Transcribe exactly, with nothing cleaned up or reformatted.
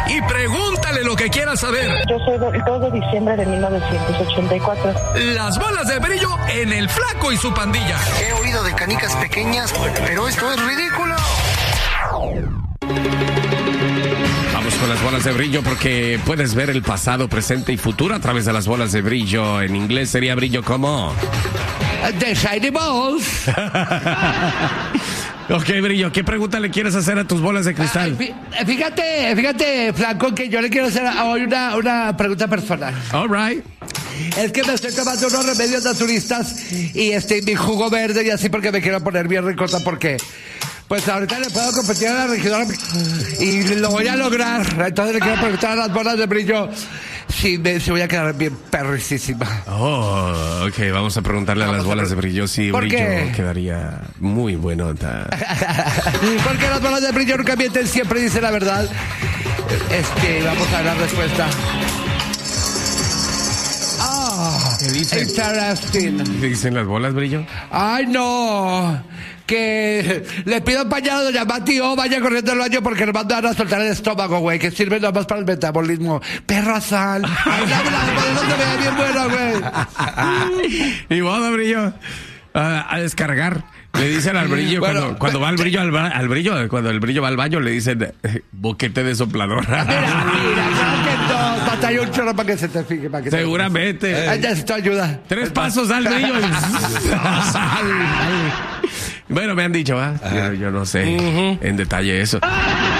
y pregúntale lo que quieras saber. Yo soy del dos de diciembre de mil novecientos ochenta y cuatro. Las bolas de brillo en El Flaco y su pandilla. He oído de canicas pequeñas, pero esto es ridículo. Vamos con las bolas de brillo porque puedes ver el pasado, presente y futuro a través de las bolas de brillo. En inglés sería brillo como... The Shiny Balls. Ok, Brillo, ¿qué pregunta le quieres hacer a tus bolas de cristal? Ah, fíjate, fíjate, Flaco, que yo le quiero hacer hoy una, una pregunta personal. All right. Es que me estoy tomando unos remedios naturistas y este mi jugo verde y así porque me quiero poner bien ricota porque... Pues ahorita le puedo competir a la regidora y lo voy a lograr. Entonces le quiero preguntar a las bolas de brillo si, me, si voy a quedar bien perricísima. Oh, ok, vamos a preguntarle vamos a las bolas a... de brillo si ¿Por brillo qué? quedaría muy buenota. Porque las bolas de brillo nunca mienten, siempre dicen la verdad. Este, vamos a ver la respuesta. Ah, ¿qué dicen? Interesting. ¿Qué dicen las bolas, Brillo? Ay, no. Que le pido pañal a doña Mati o vaya corriendo al baño porque nos van a soltar el estómago, güey, que sirve nada más para el metabolismo. Perra sal. Ay, dámela, no se vea bien buena, güey. Y modo, Brillo, a, a descargar. Le dicen al Brillo, bueno, cuando, cuando va al Brillo al, al Brillo, cuando el Brillo va al baño, le dicen eh, boquete de sopladora. Mira, mira, claro que no. Batalla un chorro para que se te fije. Para que seguramente. Te... Ay, necesito ayuda. Tres pasos al Brillo. Bueno, me han dicho, ¿va? Yo, yo no sé uh-huh. en detalle eso.